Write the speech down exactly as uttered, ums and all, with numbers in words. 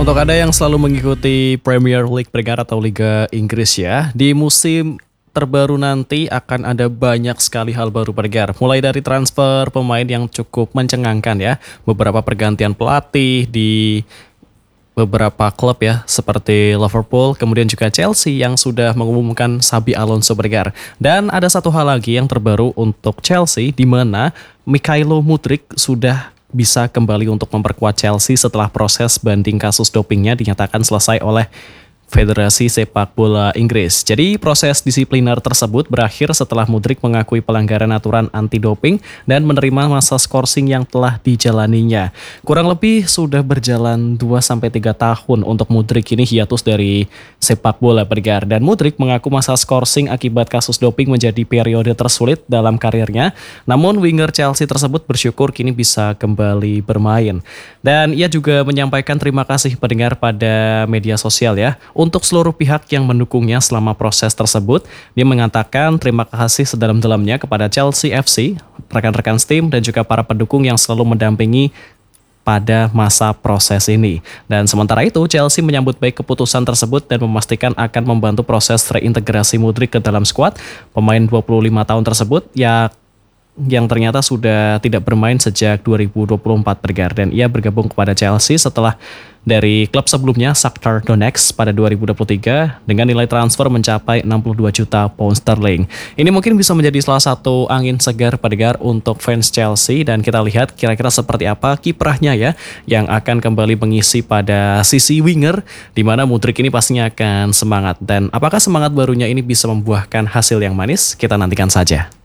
Untuk Anda yang selalu mengikuti Premier League Pendengar atau Liga Inggris ya, di musim terbaru nanti akan ada banyak sekali hal baru pendengar. Mulai dari transfer pemain yang cukup mencengangkan ya, beberapa pergantian pelatih di beberapa klub ya, seperti Liverpool, kemudian juga Chelsea yang sudah mengumumkan Xabi Alonso pendengar. Dan ada satu hal lagi yang terbaru untuk Chelsea, di mana Mykhailo Mudryk sudah bisa kembali untuk memperkuat Chelsea setelah proses banding kasus dopingnya dinyatakan selesai oleh Federasi Sepak Bola Inggris. Jadi proses disipliner tersebut berakhir setelah Mudryk mengakui pelanggaran aturan anti-doping dan menerima masa skorsing yang telah dijalaninya. Kurang lebih sudah berjalan dua sampai tiga tahun untuk Mudryk ini hiatus dari sepak bola pendengar. Dan Mudryk mengaku masa skorsing akibat kasus doping menjadi periode tersulit dalam karirnya. Namun winger Chelsea tersebut bersyukur kini bisa kembali bermain. Dan ia juga menyampaikan terima kasih pendengar pada media sosial ya, untuk seluruh pihak yang mendukungnya selama proses tersebut. Dia mengatakan terima kasih sedalam-dalamnya kepada Chelsea F C, rekan-rekan tim dan juga para pendukung yang selalu mendampingi pada masa proses ini. Dan sementara itu Chelsea menyambut baik keputusan tersebut dan memastikan akan membantu proses reintegrasi Mudryk ke dalam skuad. Pemain dua puluh lima tahun tersebut ya yang ternyata sudah tidak bermain sejak dua ribu dua puluh empat pendengar, dan ia bergabung kepada Chelsea setelah dari klub sebelumnya Shakhtar Donetsk pada dua ribu dua puluh tiga dengan nilai transfer mencapai enam puluh dua juta pound sterling. Ini mungkin bisa menjadi salah satu angin segar pendengar untuk fans Chelsea, dan kita lihat kira-kira seperti apa kiprahnya ya yang akan kembali mengisi pada sisi winger, di mana Mudryk ini pastinya akan semangat. Dan apakah semangat barunya ini bisa membuahkan hasil yang manis? Kita nantikan saja.